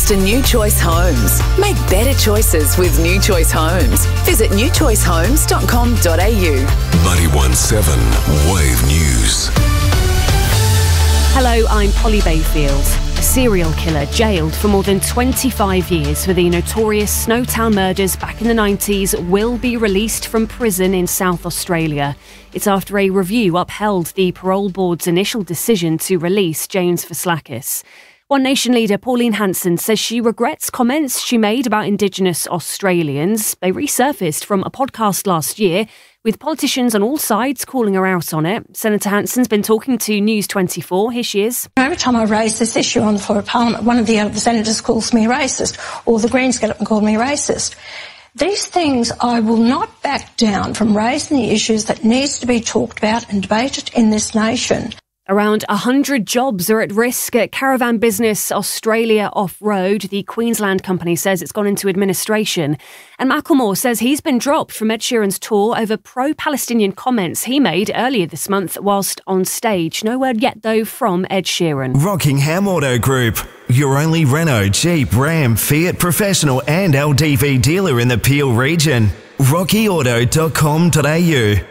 thanks to New Choice Homes. Make better choices with New Choice Homes. Visit newchoicehomes.com.au. 91.7 Wave News. Hello, I'm Polly Bayfield. A serial killer jailed for more than 25 years for the notorious Snowtown murders back in the 90s will be released from prison in South Australia. It's after a review upheld the parole board's initial decision to release James Vaslakis. One Nation leader Pauline Hanson says she regrets comments she made about Indigenous Australians. They resurfaced from a podcast last year, with politicians on all sides calling her out on it. Senator Hanson's been talking to News 24. Here she is. Every time I raise this issue on the floor of Parliament, one of the other senators calls me racist, or the Greens get up and call me racist. These things, I will not back down from raising the issues that needs to be talked about and debated in this nation. Around 100 jobs are at risk at caravan business Australia Off-Road. The Queensland company says it's gone into administration. And Macklemore says he's been dropped from Ed Sheeran's tour over pro-Palestinian comments he made earlier this month whilst on stage. No word yet, though, from Ed Sheeran. Rockingham Auto Group, your only Renault, Jeep, Ram, Fiat professional and LDV dealer in the Peel region. rockyauto.com.au.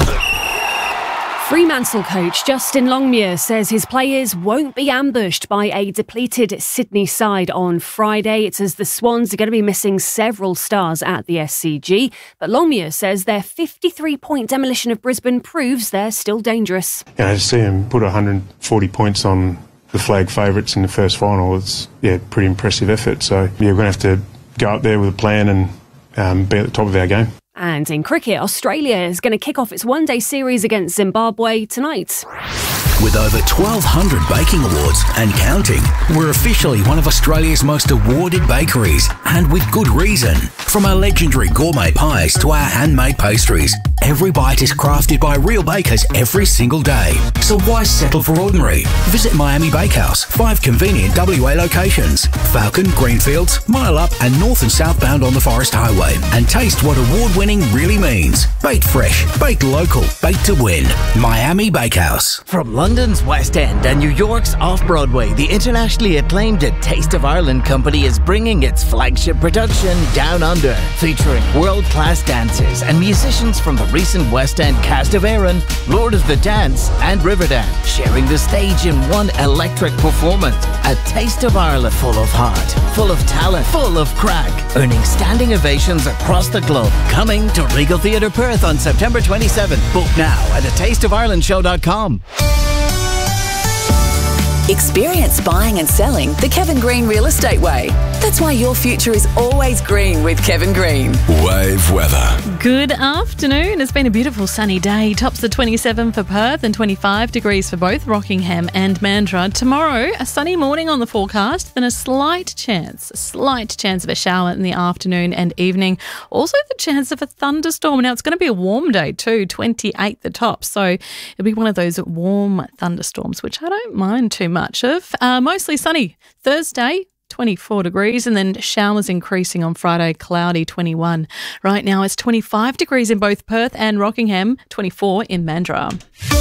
Fremantle coach Justin Longmuir says his players won't be ambushed by a depleted Sydney side on Friday. It says the Swans are going to be missing several stars at the SCG, but Longmuir says their 53-point demolition of Brisbane proves they're still dangerous. To see them put 140 points on the flag favourites in the first final, it's pretty impressive effort. So we're going to have to go up there with a plan and be at the top of our game. And in cricket, Australia is going to kick off its one-day series against Zimbabwe tonight. With over 1,200 baking awards and counting, we're officially one of Australia's most awarded bakeries, and with good reason. From our legendary gourmet pies to our handmade pastries, every bite is crafted by real bakers every single day. So why settle for ordinary? Visit Miami Bakehouse, 5 convenient WA locations: Falcon, Greenfields, Mile Up and north and southbound on the Forest Highway, and taste what award-winning really means. Baked fresh, baked local, baked to win. Miami Bakehouse. From London's West End and New York's Off-Broadway, the internationally acclaimed A Taste of Ireland company is bringing its flagship production Down Under, featuring world-class dancers and musicians from the recent West End cast of Erin, Lord of the Dance and Riverdance, sharing the stage in one electric performance. A Taste of Ireland, full of heart, full of talent, full of crack, earning standing ovations across the globe. Coming to Regal Theatre Perth on September 27th. Book now at atasteofirelandshow.com. Experience buying and selling the Kevin Green Real Estate Way. That's why your future is always green with Kevin Green. Wave weather. Good afternoon. It's been a beautiful sunny day. Tops at 27 for Perth and 25 degrees for both Rockingham and Mandurah. Tomorrow, a sunny morning on the forecast, then a slight chance of a shower in the afternoon and evening. Also the chance of a thunderstorm. Now, it's going to be a warm day too, 28 the top. So it'll be one of those warm thunderstorms, which I don't mind too much of. Mostly sunny. Thursday, 24 degrees, and then showers increasing on Friday, cloudy, 21. Right now it's 25 degrees in both Perth and Rockingham, 24 in Mandurah.